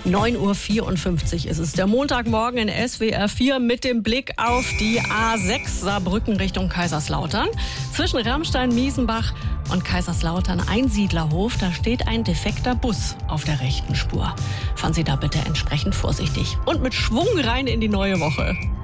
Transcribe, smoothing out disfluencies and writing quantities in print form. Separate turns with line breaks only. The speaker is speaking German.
9:54 Uhr ist es. Der Montagmorgen in SWR 4 mit dem Blick auf die A6 Saarbrücken Richtung Kaiserslautern. Zwischen Ramstein, Miesenbach und Kaiserslautern Einsiedlerhof, da steht ein defekter Bus auf der rechten Spur. Fahren Sie da bitte entsprechend vorsichtig und mit Schwung rein in die neue Woche.